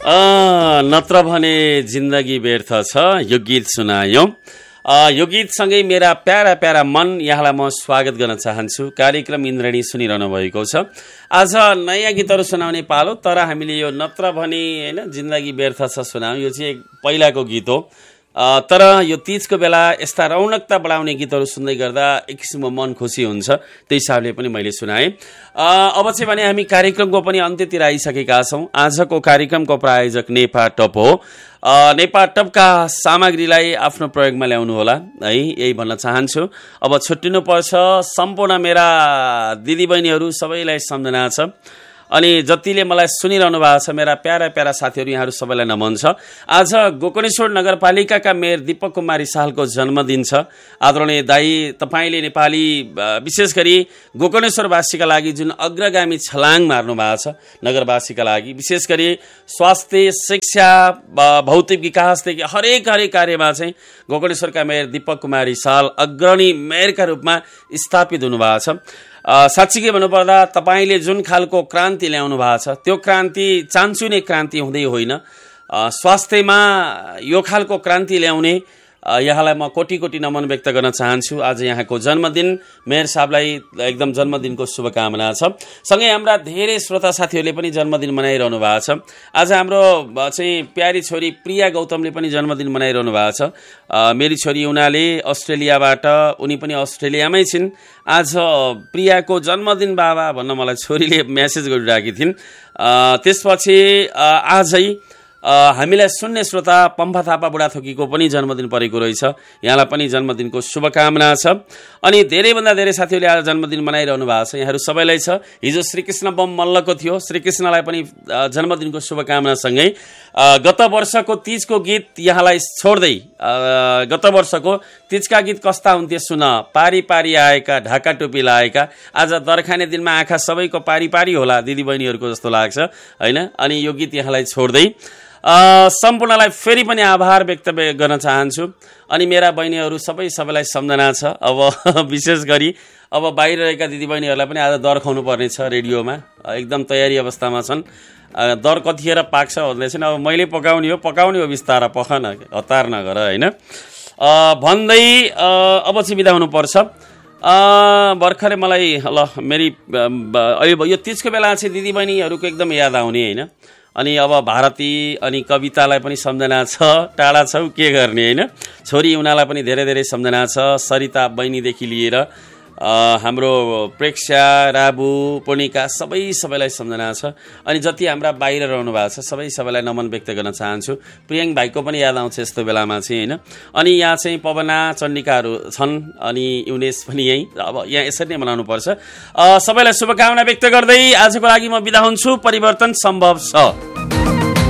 नत्र भने जिन्दगी व्यर्थ छ यो गीत सुनायौं। यो गीतसँगै मेरा प्यारा प्यारा मन यहाँलाई म स्वागत गर्न चाहन्छु। कार्यक्रम इन्द्रणी सुनिरहनु भएको छ। आज नयाँ गीतहरू सुनाउने पालो, तर हामीले यो नत्र भने हैन जिन्दगी व्यर्थ छ सुनायौं। यो चाहिँ पहिलाको गीत हो, तर यो तीजको बेला यस्ता रौनकता बढाउने गीतहरू सुन्दै गर्दा एक किसिमको मन खुसी हुन्छ। त्यही हिसाबले पनि मैले सुनाएँ। अब चाहिँ भने हामी कार्यक्रमको पनि अन्त्यतिर आइसकेका छौँ। आजको कार्यक्रमको प्रायोजक नेपा टप हो। नेपा टपका सामग्रीलाई आफ्नो प्रयोगमा ल्याउनु होला है, यही भन्न चाहन्छु। अब छुट्टिनु पर्छ। सम्पूर्ण मेरा दिदीबहिनीहरू सबैलाई सम्झना छ, अनि जतिले मलाई सुनिरहनु भएको छ मेरा प्यारा प्यारा साथीहरू, यहाँहरू सबैलाई नमन छ। आज गोकर्णेश्वर नगरपालिकाका मेयर दीपक कुमारी साहलको जन्मदिन छ। आदरणीय दाई, तपाईँले नेपाली विशेष गरी गोकर्णेश्वरवासीका लागि जुन अग्रगामी छलाङ मार्नु भएको छ, नगरवासीका लागि विशेष गरी स्वास्थ्य, शिक्षा, भौतिक विकासदेखि हरेक कार्यमा चाहिँ गोकर्णेश्वरका मेयर दीपक कुमारी साहल अग्रणी मेयरका रूपमा स्थापित हुनुभएको छ। साँच्चै के भन्नुपर्दा तपाईँले जुन खालको क्रान्ति ल्याउनु भएको छ, त्यो क्रान्ति चान्चुने क्रान्ति हुँदै होइन। स्वास्थ्यमा यो खालको क्रान्ति ल्याउने यहाँलाई म कोटी कोटी नमन व्यक्त गर्न चाहन्छु। आज यहाँको जन्मदिन, मेयर साहबलाई एकदम जन्मदिनको शुभकामना छ। सँगै हाम्रा धेरै श्रोता साथीहरूले पनि जन्मदिन मनाइरहनु भएको छ। आज हाम्रो चाहिँ प्यारी छोरी प्रिया गौतमले पनि जन्मदिन मनाइरहनु भएको छ। मेरी छोरी उनीले अस्ट्रेलियाबाट, उनी पनि अस्ट्रेलियामै छिन्। आज प्रियाको जन्मदिन बाबा भन्न मलाई छोरीले म्यासेज गरिरहेकी थिइन्। त्यसपछि आजै हामीलाई सुन्ने श्रोता पम्फा थापा बुढाथोकीको पनि जन्मदिन परेको रहेछ। यहाँलाई पनि जन्मदिनको शुभकामना छ। अनि धेरैभन्दा धेरै साथीहरूले आज जन्मदिन मनाइरहनु भएको छ। यहाँहरू सबैलाई छ। हिजो श्रीकृष्ण बम मल्लको थियो, श्रीकृष्णलाई पनि जन्मदिनको शुभकामनासँगै गत वर्षको तीजको गीत यहाँलाई छोड्दै, गत वर्षको तीजका गीत कस्ता हुन्थे सुन, पारी पारी आएका ढाका टोपी लाएका। आज दरखाने दिनमा आँखा सबैको पारी पारी होला दिदीबहिनीहरूको जस्तो लाग्छ होइन। अनि यो गीत यहाँलाई छोड्दै सम्पूर्णलाई फेरि पनि आभार व्यक्त गर्न चाहन्छु। अनि मेरा बहिनीहरू सबैलाई सम्झना छ। अब विशेष गरी अब बाहिर रहेका दिदीबहिनीहरूलाई पनि आज दर खुवाउनु पर्ने छ। रेडियोमा एकदम तयारी अवस्थामा छन्। दर कतिखेर पाक्छ भन्दैछन्। अब मैले पकाउने हो बिस्तारा, पख न, हतार नगर होइन भन्दै अब चाहिँ बिदा हुनुपर्छ। भर्खरै मलाई ल मेरी अहिले यो तीजको बेला चाहिँ दिदीबहिनीहरूको एकदम याद आउने होइन। अनि अब भारती अनि कवितालाई पनि सम्झना छ। टाढा छौ के गर्ने होइन। छोरी उनीहरूलाई पनि धेरै धेरै सम्झना छ। सरिता बहिनीदेखि लिएर हाम्रो प्रेक्षा, राबु, पूर्णिका सबैलाई सम्झना छ। अनि जति हाम्रा बाहिर रहनु भएको छ सबैलाई नमन व्यक्त गर्न चाहन्छु। प्रियङ भाइको पनि याद आउँछ यस्तो बेलामा चाहिँ होइन। अनि यहाँ चाहिँ पवना, चण्डिकाहरू छन्, अनि युनेस पनि यहीँ। अब यहाँ यसरी नै मनाउनु पर्छ। सबैलाई शुभकामना व्यक्त गर्दै आजको लागि म बिदा हुन्छु। परिवर्तन सम्भव छ।